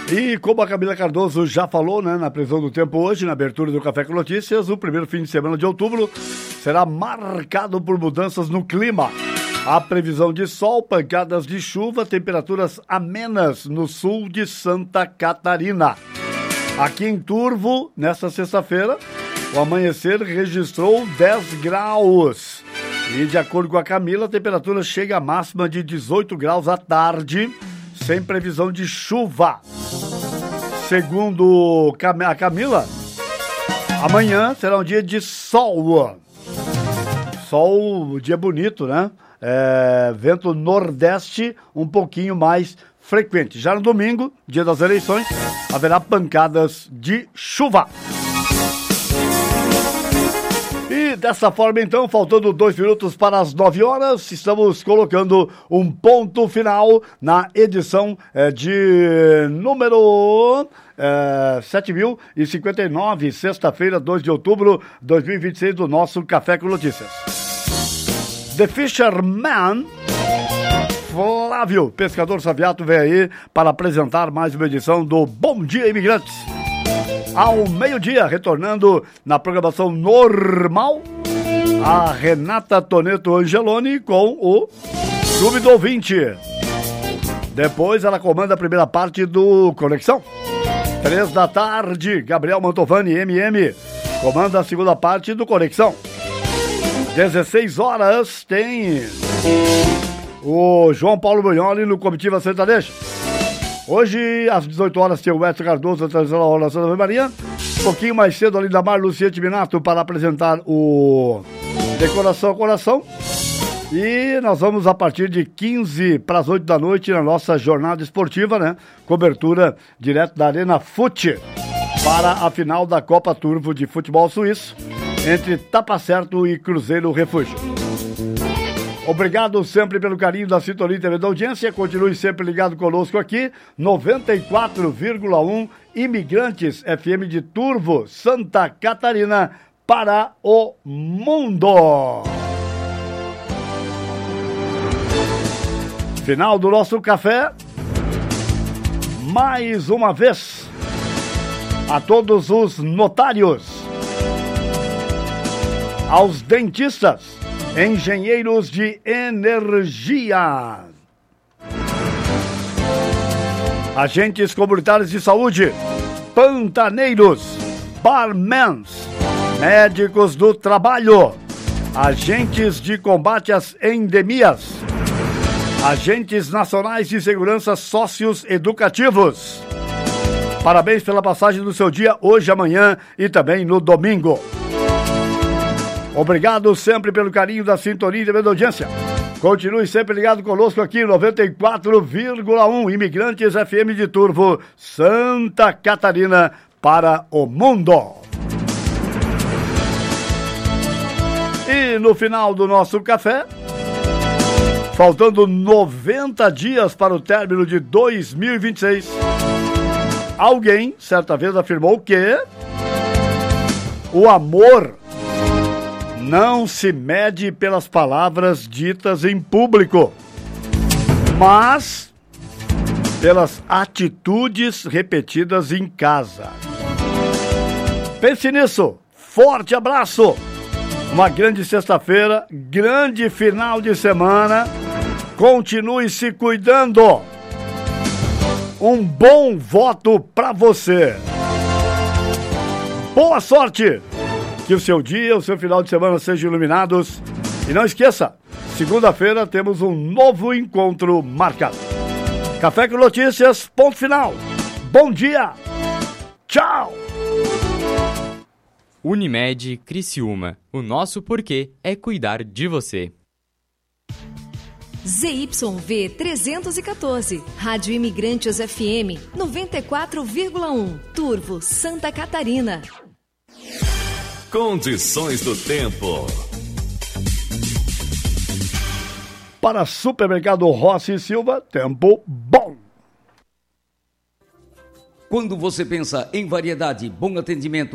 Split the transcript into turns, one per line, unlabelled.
E como a Camila Cardoso já falou, né, na previsão do tempo hoje, na abertura do Café com Notícias, o primeiro fim de semana de outubro será marcado por mudanças no clima. A previsão de sol, pancadas de chuva, temperaturas amenas no sul de Santa Catarina. Aqui em Turvo, nesta sexta-feira, o amanhecer registrou 10 graus. E de acordo com a Camila, a temperatura chega à máxima de 18 graus à tarde, sem previsão de chuva. Segundo a Camila, amanhã será um dia de sol. Sol, dia bonito, né? Vento nordeste um pouquinho mais frequente. Já no domingo, dia das eleições, haverá pancadas de chuva. E dessa forma, então, faltando 2 minutos para as 9 horas, estamos colocando um ponto final na edição de número 7.059, sexta-feira, 2 de outubro de 2026, do nosso Café com Notícias. The Fisherman, Flávio, pescador saviato, vem aí para apresentar mais uma edição do Bom Dia Imigrantes. Ao meio-dia, retornando na programação normal, a Renata Toneto Angeloni com o Clube do Ouvinte. Depois ela comanda a primeira parte do Conexão. 3 da tarde, Gabriel Mantovani, MM, comanda a segunda parte do Conexão. 16 horas tem o João Paulo Bugnoli no Comitiva Sertaneja. Hoje, às 18 horas, tem o Edson Cardoso, transmissão da Oração da Ave Maria. Um pouquinho mais cedo, ali da Mar Luciente Minato, para apresentar o Decoração ao Coração. E nós vamos, a partir de 15 para as 8 da noite, na nossa jornada esportiva, né? Cobertura direto da Arena Fute, para a final da Copa Turvo de Futebol Suíço, entre Tapacerto e Cruzeiro Refúgio. Obrigado sempre pelo carinho da sintonia e TV da audiência. Continue sempre ligado conosco aqui, 94,1 Imigrantes FM de Turvo, Santa Catarina, para o mundo. Final do nosso café. Mais uma vez, a todos os notários, aos dentistas, engenheiros de energia, agentes comunitários de saúde, pantaneiros, barmans, médicos do trabalho, agentes de combate às endemias, agentes nacionais de segurança socioeducativos. Parabéns pela passagem do seu dia hoje, amanhã e também no domingo. Obrigado sempre pelo carinho da sintonia e da audiência. Continue sempre ligado conosco aqui, 94,1 Imigrantes FM de Turvo, Santa Catarina, para o mundo. E no final do nosso café, faltando 90 dias para o término de 2026, alguém certa vez afirmou que o amor não se mede pelas palavras ditas em público, mas pelas atitudes repetidas em casa. Pense nisso. Forte abraço. Uma grande sexta-feira, grande final de semana. Continue se cuidando. Um bom voto para você. Boa sorte. Que o seu dia, o seu final de semana sejam iluminados. E não esqueça, segunda-feira temos um novo encontro marcado. Café com Notícias, ponto final. Bom dia. Tchau.
Unimed Criciúma. O nosso porquê é cuidar de você.
ZYV 314, Rádio Imigrantes FM 94,1, Turvo, Santa Catarina.
Condições do tempo.
Para Supermercado Rossi e Silva, tempo bom.
Quando você pensa em variedade, bom atendimento